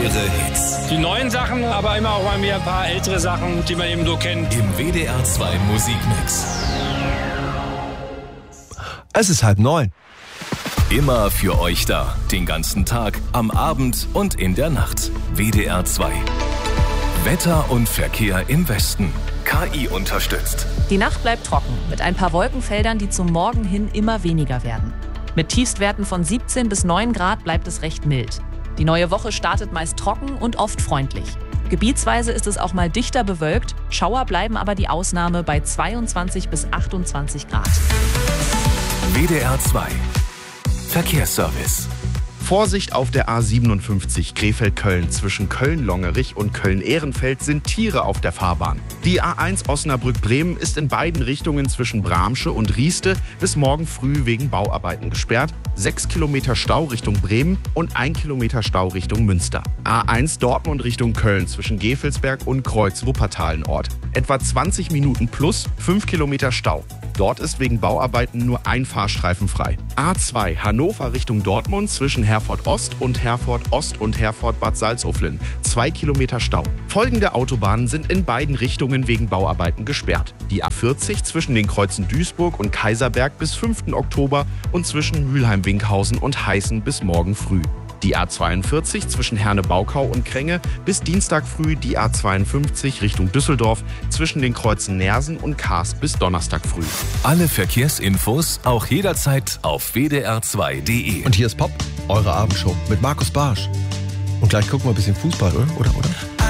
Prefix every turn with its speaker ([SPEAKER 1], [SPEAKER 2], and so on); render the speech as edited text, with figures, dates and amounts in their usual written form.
[SPEAKER 1] Eure Hits.
[SPEAKER 2] Die neuen Sachen, aber immer auch mal wieder ein paar ältere Sachen, die man eben so kennt.
[SPEAKER 1] Im WDR 2 Musikmix.
[SPEAKER 3] Es ist 8:30.
[SPEAKER 1] Immer für euch da. Den ganzen Tag, am Abend und in der Nacht. WDR 2. Wetter und Verkehr im Westen. KI unterstützt.
[SPEAKER 4] Die Nacht bleibt trocken, mit ein paar Wolkenfeldern, die zum Morgen hin immer weniger werden. Mit Tiefstwerten von 17 bis 9 Grad bleibt es recht mild. Die neue Woche startet meist trocken und oft freundlich. Gebietsweise ist es auch mal dichter bewölkt, Schauer bleiben aber die Ausnahme bei 22 bis 28 Grad.
[SPEAKER 1] WDR 2. Verkehrsservice.
[SPEAKER 5] Vorsicht auf der A57 Krefeld-Köln. Zwischen Köln-Longerich und Köln-Ehrenfeld sind Tiere auf der Fahrbahn. Die A1 Osnabrück-Bremen ist in beiden Richtungen zwischen Bramsche und Rieste bis morgen früh wegen Bauarbeiten gesperrt. 6 Kilometer Stau Richtung Bremen und 1 Kilometer Stau Richtung Münster. A1 Dortmund Richtung Köln zwischen Gevelsberg und Kreuz-Wuppertal-Ort. Etwa 20 Minuten plus 5 Kilometer Stau. Dort ist wegen Bauarbeiten nur ein Fahrstreifen frei. A2 Hannover Richtung Dortmund zwischen Herford Ost und Herford Ost und Herford Bad Salzuflen. 2 Kilometer Stau. Folgende Autobahnen sind in beiden Richtungen wegen Bauarbeiten gesperrt. Die A40 zwischen den Kreuzen Duisburg und Kaiserberg bis 5. Oktober und zwischen Mülheim-Winkhausen und Heißen bis morgen früh. Die A42 zwischen Herne-Baukau und Kränge bis Dienstag früh, die A52 Richtung Düsseldorf zwischen den Kreuzen Nersen und Kaas bis Donnerstag früh.
[SPEAKER 1] Alle Verkehrsinfos auch jederzeit auf wdr2.de.
[SPEAKER 3] Und hier ist Pop, eure Abendshow mit Markus Barsch. Und gleich gucken wir ein bisschen Fußball, oder?